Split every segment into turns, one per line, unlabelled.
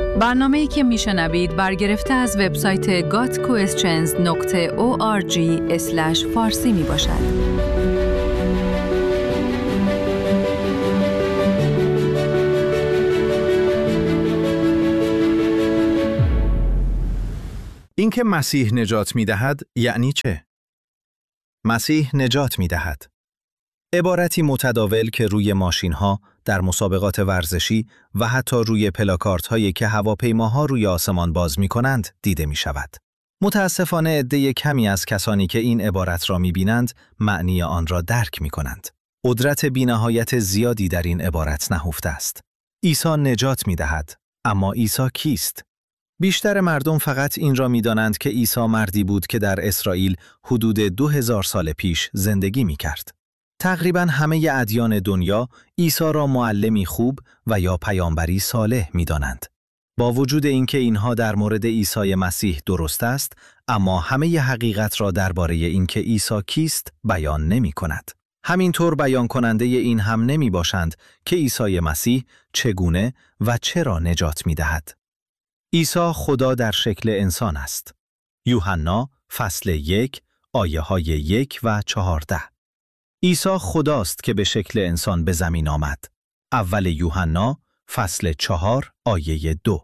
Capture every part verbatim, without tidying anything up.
برنامه‌ای که میشنوید برگرفته از وبسایت گات کوئسچنز دات او آر جی اسلش فارسی می باشد.
اینکه مسیح نجات می‌دهد یعنی چه؟ مسیح نجات می‌دهد. عبارتی متداول که روی ماشین‌ها، در مسابقات ورزشی و حتی روی پلاکاردهایی که هواپیماها روی آسمان باز می‌کنند دیده می‌شود. متأسفانه عده کمی از کسانی که این عبارت را می‌بینند معنی آن را درک می‌کنند. قدرت بی‌نهایت زیادی در این عبارت نهفته است. عیسی نجات می‌دهد، اما عیسی کیست؟ بیشتر مردم فقط این را می‌دانند که عیسی مردی بود که در اسرائیل حدود دو هزار سال پیش زندگی می‌کرد. تقریباً همه ادیان دنیا عیسی را معلمی خوب و یا پیامبری صالح می‌دانند. با وجود اینکه اینها در مورد عیسی مسیح درست است، اما همه حقیقت را درباره اینکه عیسی کیست بیان نمی‌کند. همینطور بیان کننده این هم نمی‌باشند که عیسی مسیح چگونه و چرا نجات می‌دهد. عیسی خدا در شکل انسان است. یوحنا فصل یک آیه های یک و چهارده. عیسی خداست که به شکل انسان به زمین آمد. اول یوحنا فصل چهار آیه دو.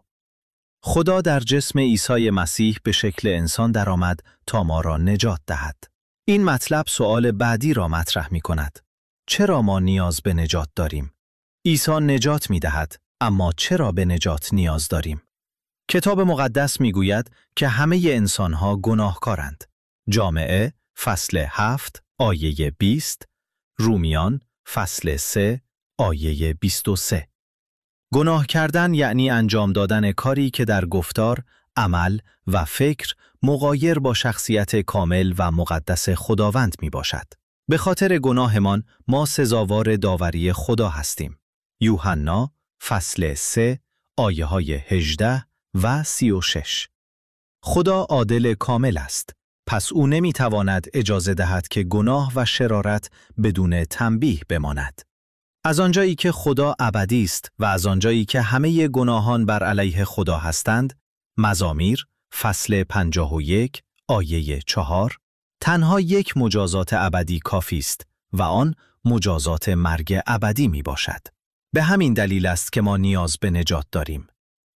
خدا در جسم عیسی مسیح به شکل انسان درآمد تا ما را نجات دهد. این مطلب سؤال بعدی را مطرح می کند. چرا ما نیاز به نجات داریم؟ عیسی نجات می دهد، اما چرا به نجات نیاز داریم؟ کتاب مقدس میگوید که همه انسانها گناهکارند. جامعه فصل هفت آیه بیست، رومیان فصل سه آیه بیست و سه. گناه کردن یعنی انجام دادن کاری که در گفتار، عمل و فکر مغایر با شخصیت کامل و مقدس خداوند می باشد. به خاطر گناهمان ما سزاوار داوری خدا هستیم. یوحنا فصل سه آیه های هجده و سی و شش. خدا عادل کامل است، پس او نمیتواند اجازه دهد که گناه و شرارت بدون تنبیه بماند. از آنجایی که خدا ابدی است و از آنجایی که همه گناهان بر علیه خدا هستند، مزامیر فصل پنجاه و یک آیه چهار، تنها یک مجازات ابدی کافی است و آن مجازات مرگ ابدی می باشد. به همین دلیل است که ما نیاز به نجات داریم.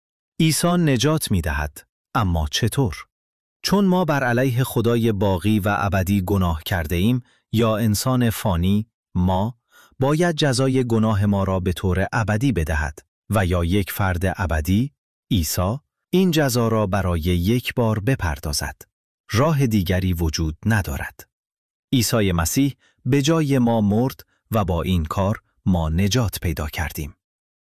عیسی نجات می دهد، اما چطور؟ چون ما بر علیه خدای باقی و ابدی گناه کرده ایم یا انسان فانی، ما باید جزای گناه ما را به طور ابدی بدهد و یا یک فرد ابدی، عیسی، این جزا را برای یک بار بپردازد. راه دیگری وجود ندارد. عیسی مسیح به جای ما مرد و با این کار ما نجات پیدا کردیم.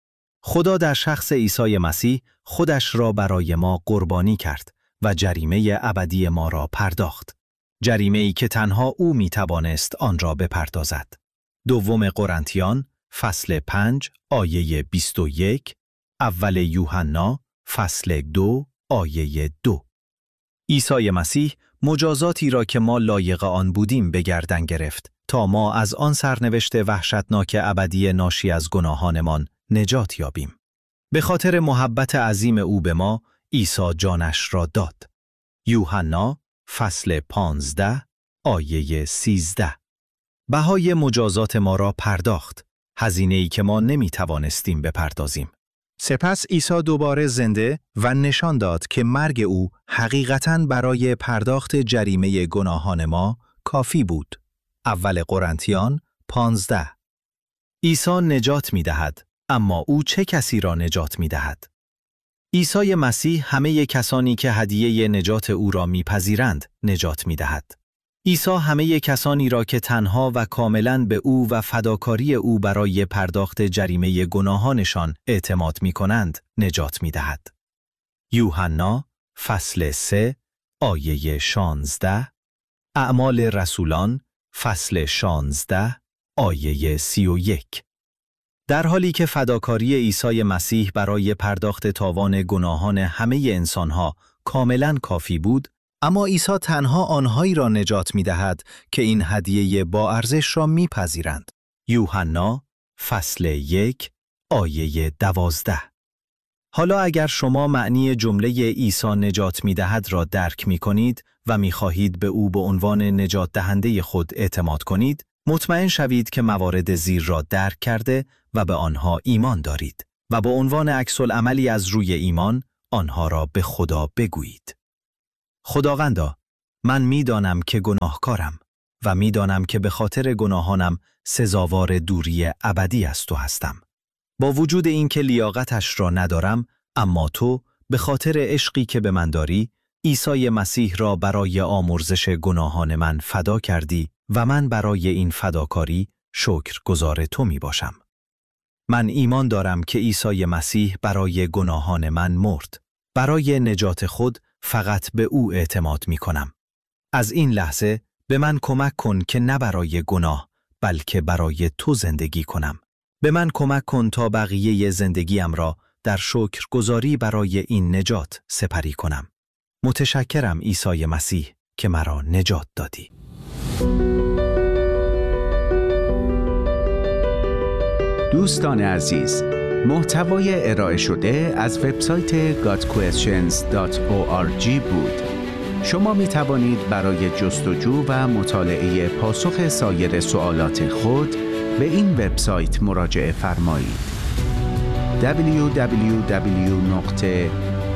خدا در شخص عیسی مسیح خودش را برای ما قربانی کرد و جریمه ابدی ما را پرداخت. جریمه‌ای که تنها او می توانست آن را بپردازد. دوم قرنتیان فصل پنج آیه بیست و یک، اول یوحنا فصل دو آیه دو. عیسی مسیح مجازاتی را که ما لایق آن بودیم به گردن گرفت تا ما از آن سرنوشت وحشتناک ابدی ناشی از گناهانمان نجات یابیم. به خاطر محبت عظیم او به ما، عیسی جانش را داد. یوحنا فصل پانزده آیه سیزده. بهای مجازات ما را پرداخت، هزینه‌ای که ما نمی توانستیم بپردازیم. سپس عیسی دوباره زنده و نشان داد که مرگ او حقیقتاً برای پرداخت جریمه گناهان ما کافی بود. اول قرنتیان پانزده. عیسی نجات می دهد، اما او چه کسی را نجات می دهد؟ عیسی مسیح همه کسانی که هدیه نجات او را میپذیرند نجات می دهد. عیسی همه کسانی را که تنها و کاملاً به او و فداکاری او برای پرداخت جریمه گناهانشان اعتماد می کنند نجات می دهد. یوحنا فصل سه آیه شانزده، اعمال رسولان فصل شانزده آیه سی و یک. در حالی که فداکاری عیسی مسیح برای پرداخت تاوان گناهان همه انسانها کاملاً کافی بود، اما عیسی تنها آنهایی را نجات می‌دهد که این هدیه با ارزش را می‌پذیرند. یوحنا فصل یک آیه دوازده. حالا اگر شما معنی جمله عیسی نجات می‌دهد را درک می‌کنید و می‌خواهید به او به عنوان نجات دهنده خود اعتماد کنید، مطمئن شوید که موارد زیر را درک کرده و به آنها ایمان دارید و به عنوان عکس‌العملی از روی ایمان آنها را به خدا بگویید. خداوندا، من می‌دانم که گناهکارم و می‌دانم که به خاطر گناهانم سزاوار دوری ابدی از تو هستم. با وجود اینکه لیاقتش را ندارم، اما تو به خاطر عشقی که به من داری، عیسی مسیح را برای آمرزش گناهان من فدا کردی و من برای این فداکاری شکرگزار تو می باشم. من ایمان دارم که عیسی مسیح برای گناهان من مرد. برای نجات خود فقط به او اعتماد می کنم. از این لحظه به من کمک کن که نه برای گناه بلکه برای تو زندگی کنم. به من کمک کن تا بقیه زندگیم را در شکرگزاری برای این نجات سپری کنم. متشکرم عیسی مسیح که مرا نجات دادی.
دوستان عزیز، محتوای ارائه شده از وبسایت گاد کوئسچنز دات او آر جی بود. شما می توانید برای جستجو و مطالعه پاسخ سایر سوالات خود به این وبسایت مراجعه فرمایید. دبلیو دبلیو دبلیو دات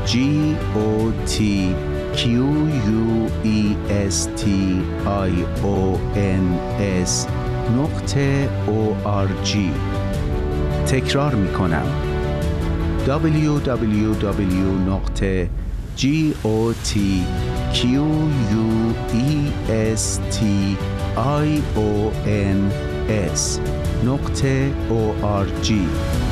گادکوئسچنز دات او آر جی. تکرار می کنم دبلیو دبلیو دبلیو دات گادکوئسچنز دات او آر جی.